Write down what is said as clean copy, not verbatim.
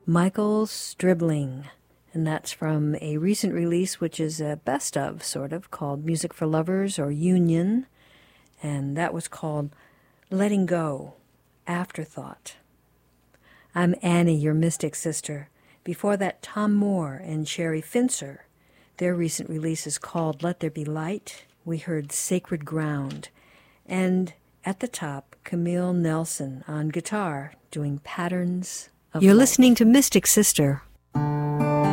Michael Stribling. And that's from a recent release, which is a best of, sort of, called Music for Lovers or Union. And that was called Letting Go, Afterthought. I'm Annie, your mystic sister. Before that, Tom Moore and Sherry Fincer. Their recent release is called Let There Be Light. We heard Sacred Ground. And at the top, Camille Nelson on guitar doing Patterns of You're Light. Listening to Mystic Sister.